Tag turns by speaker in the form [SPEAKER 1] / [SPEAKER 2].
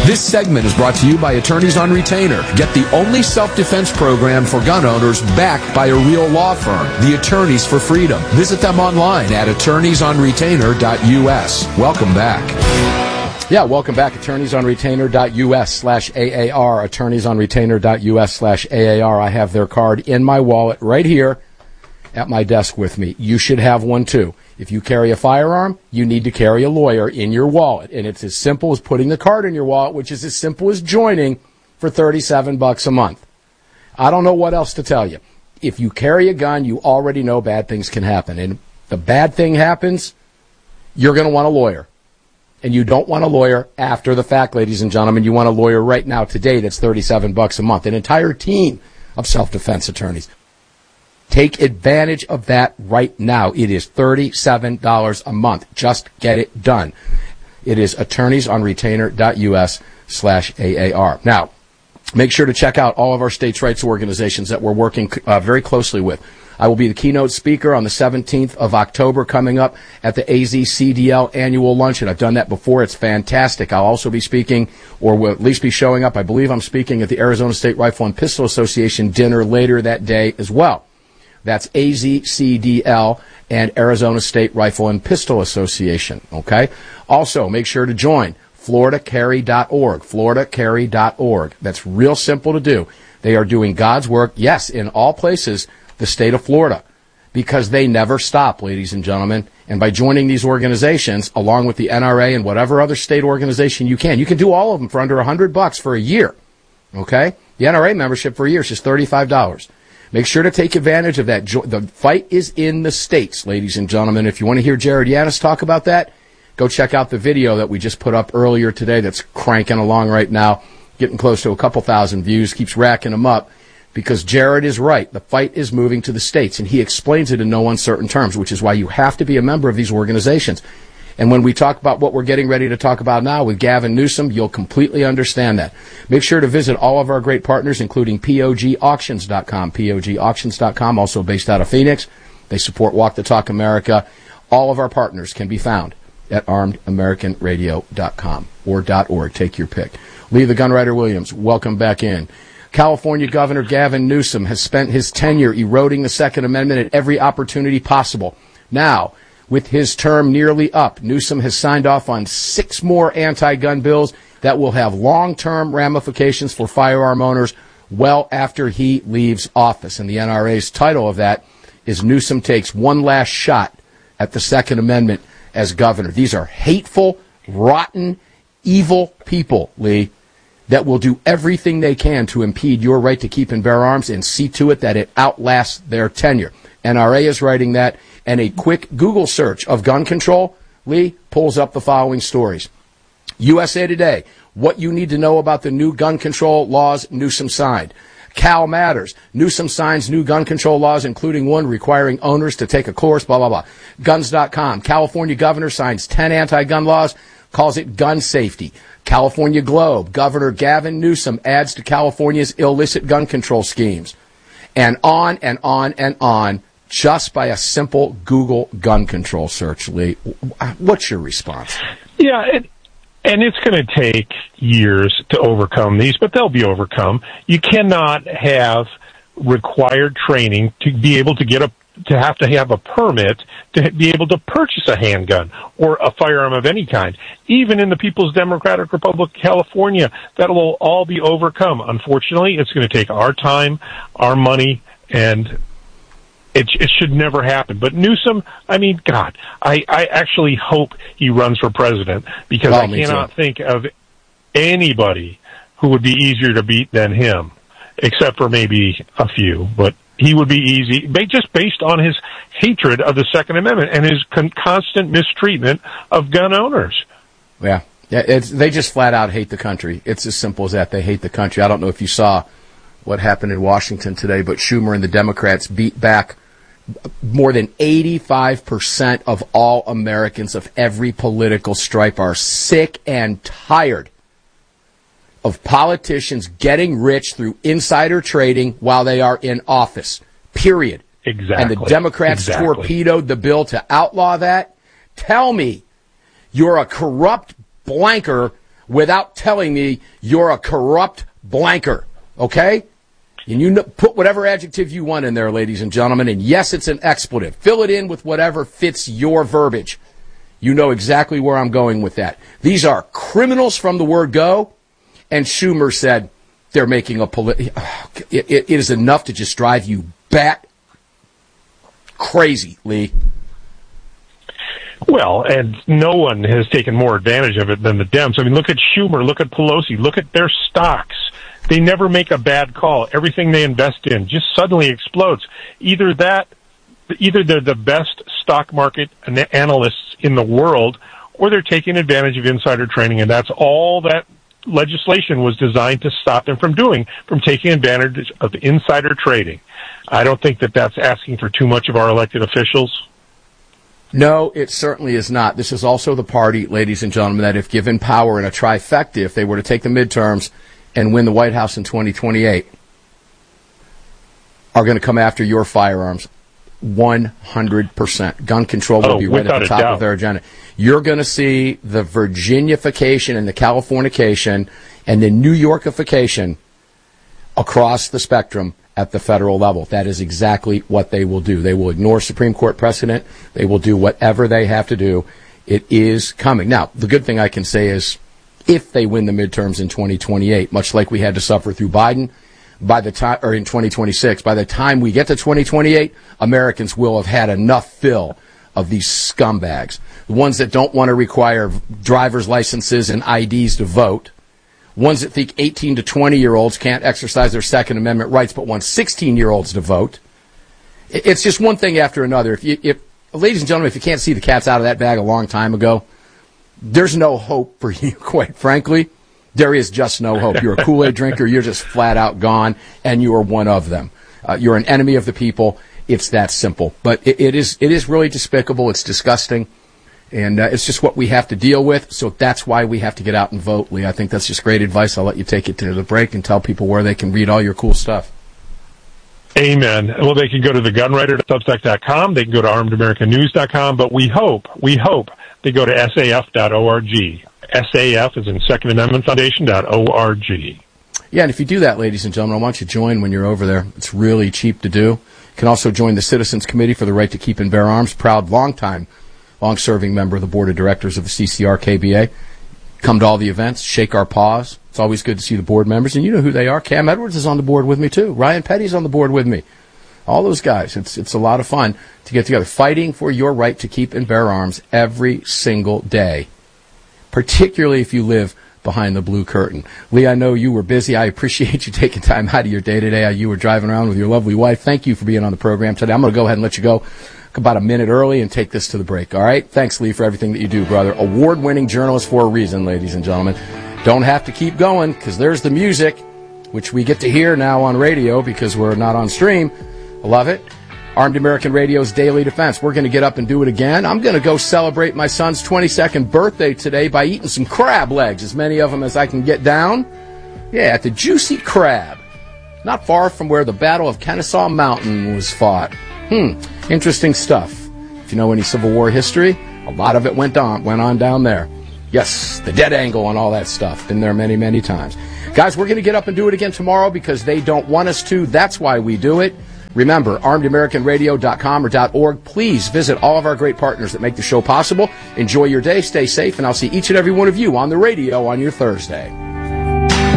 [SPEAKER 1] This segment is brought to you by Attorneys on Retainer. Get the only self-defense program for gun owners backed by a real law firm, the Attorneys for Freedom. Visit them online at attorneysonretainer.us. Welcome back. Yeah, welcome back. Attorneysonretainer.us/AAR. Attorneysonretainer.us/AAR. I have their card in my wallet right here at my desk with me. You should have one too. If you carry a firearm, you need to carry a lawyer in your wallet. And it's as simple as putting the card in your wallet, which is as simple as joining for $37 a month. I don't know what else to tell you. If you carry a gun, you already know bad things can happen. And if the bad thing happens, you're going to want a lawyer. And you don't want a lawyer after the fact, ladies and gentlemen. You want a lawyer right now today that's $37 a month. An entire team of self-defense attorneys. Take advantage of that right now. It is $37 a month. Just get it done. It is attorneysonretainer.us/AAR. Now, make sure to check out all of our states' rights organizations that we're working very closely with. I will be the keynote speaker on the 17th of October coming up at the AZCDL annual luncheon. I've done that before. It's fantastic. I'll also be speaking, or will at least be showing up. I believe I'm speaking at the Arizona State Rifle and Pistol Association dinner later that day as well. That's AZCDL and Arizona State Rifle and Pistol Association, okay? Also, make sure to join FloridaCarry.org, FloridaCarry.org. That's real simple to do. They are doing God's work, yes, in all places, the state of Florida, because they never stop, ladies and gentlemen. And by joining these organizations, along with the NRA and whatever other state organization you can do all of them for under $100 for a year, okay? The NRA membership for a year is just $35. Make sure to take advantage of that. The fight is in the states, ladies and gentlemen. If you want to hear Jared Yanis talk about that, go check out the video that we just put up earlier today that's cranking along right now, getting close to a couple thousand views, keeps racking them up, because Jared is right. The fight is moving to the states, and he explains it in no uncertain terms, which is why you have to be a member of these organizations. And when we talk about what we're getting ready to talk about now with Gavin Newsom, you'll completely understand that. Make sure to visit all of our great partners, including POGauctions.com, POGauctions.com, also based out of Phoenix. They support Walk the Talk America. All of our partners can be found at armedamericanradio.com or .org. Take your pick. Lee the Gunwriter Williams, welcome back in. California Governor Gavin Newsom has spent his tenure eroding the Second Amendment at every opportunity possible. Now, with his term nearly up, Newsom has signed off on 6 more anti-gun bills that will have long-term ramifications for firearm owners well after he leaves office. And the NRA's title of that is Newsom Takes One Last Shot at the Second Amendment as governor. These are hateful, rotten, evil people, Lee, that will do everything they can to impede your right to keep and bear arms and see to it that it outlasts their tenure. NRA is writing that, and a quick Google search of gun control, Lee, pulls up the following stories. USA Today, what you need to know about the new gun control laws Newsom signed. Cal Matters, Newsom signs new gun control laws, including one requiring owners to take a course, blah, blah, blah. Guns.com, California governor signs 10 anti-gun laws, calls it gun safety. California Globe, Governor Gavin Newsom adds to California's illicit gun control schemes. And on and on and on, just by a simple Google gun control search, Lee. What's your response?
[SPEAKER 2] Yeah, and it's going to take years to overcome these, but they'll be overcome. You cannot have required training to be able to have a permit to be able to purchase a handgun or a firearm of any kind. Even in the People's Democratic Republic of California, that will all be overcome. Unfortunately, it's going to take our time, our money, and it should never happen. But Newsom, I mean, God, I actually hope he runs for president, because I cannot think of anybody who would be easier to beat than him, except for maybe a few. But he would be easy, just based on his hatred of the Second Amendment and his constant mistreatment of gun owners.
[SPEAKER 1] Yeah, they just flat out hate the country. It's as simple as that. They hate the country. I don't know if you saw what happened in Washington today, but Schumer and the Democrats beat back more than 85% of all Americans of every political stripe are sick and tired of politicians getting rich through insider trading while they are in office, period.
[SPEAKER 2] Exactly.
[SPEAKER 1] And the Democrats torpedoed the bill to outlaw that. Tell me you're a corrupt blanker without telling me you're a corrupt blanker, okay? And you put whatever adjective you want in there, ladies and gentlemen, and yes, it's an expletive. Fill it in with whatever fits your verbiage. You know exactly where I'm going with that. These are criminals from the word go, and Schumer said they're making a it is enough to just drive you bat crazy, Lee.
[SPEAKER 2] Well, and no one has taken more advantage of it than the Dems. I mean, look at Schumer, look at Pelosi, look at their stocks. They never make a bad call. Everything they invest in just suddenly explodes. Either they're the best stock market analysts in the world, or they're taking advantage of insider trading, and that's all that legislation was designed to stop them from doing, from taking advantage of insider trading. I don't think that that's asking for too much of our elected officials.
[SPEAKER 1] No, it certainly is not. This is also the party, ladies and gentlemen, that if given power in a trifecta, if they were to take the midterms and win the White House in 2028, are going to come after your firearms 100%. Gun control will be right at the top of their agenda. You're going to see the Virginiafication and the Californication and the New Yorkification across the spectrum at the federal level. That is exactly what they will do. They will ignore Supreme Court precedent. They will do whatever they have to do. It is coming. Now, the good thing I can say is if they win the midterms in 2028, much like we had to suffer through Biden, by the time, or in 2026, by the time we get to 2028, Americans will have had enough fill of these scumbags. The ones that don't want to require driver's licenses and IDs to vote. Ones that think 18 to 20-year-olds can't exercise their Second Amendment rights but want 16-year-olds to vote. It's just one thing after another. If ladies and gentlemen, if you can't see the cat's out of that bag a long time ago, there's no hope for you, quite frankly. There is just no hope. You're a Kool-Aid drinker. You're just flat out gone, and you are one of them. You're an enemy of the people. It's that simple. But it is really despicable. It's disgusting. And it's just what we have to deal with. So that's why we have to get out and vote, Lee. I think that's just great advice. I'll let you take it to the break and tell people where they can read all your cool stuff.
[SPEAKER 2] Amen. Well, they can go to thegunwriter.substack.com. They can go to armedamericannews.com. But we hope they go to saf.org. SAF is in Second Amendment Foundation.org.
[SPEAKER 1] Yeah, and if you do that, ladies and gentlemen, I want you to join when you're over there. It's really cheap to do. You can also join the Citizens Committee for the Right to Keep and Bear Arms. Proud, long-serving member of the board of directors of the CCR-KBA. Come to all the events, shake our paws. It's always good to see the board members, and you know who they are. Cam Edwards is on the board with me, too. Ryan Petty's on the board with me. All those guys. It's a lot of fun to get together, fighting for your right to keep and bear arms every single day, particularly if you live behind the blue curtain. Lee, I know you were busy. I appreciate you taking time out of your day today. You were driving around with your lovely wife. Thank you for being on the program today. I'm going to go ahead and let you go about a minute early and take this to the break. All right? Thanks, Lee, for everything that you do, brother. Award-winning journalist for a reason, ladies and gentlemen. Don't have to keep going, because there's the music, which we get to hear now on radio because we're not on stream. I love it. Armed American Radio's Daily Defense. We're going to get up and do it again. I'm going to go celebrate my son's 22nd birthday today by eating some crab legs, as many of them as I can get down. Yeah, at the Juicy Crab. Not far from where the Battle of Kennesaw Mountain was fought. Interesting stuff. If you know any Civil War history, a lot of it went on down there. Yes, the dead angle and all that stuff. Been there many, many times. Guys, we're going to get up and do it again tomorrow because they don't want us to. That's why we do it. Remember, armedamericanradio.com or .org. Please visit all of our great partners that make the show possible. Enjoy your day, stay safe, and I'll see each and every one of you on the radio on your Thursday.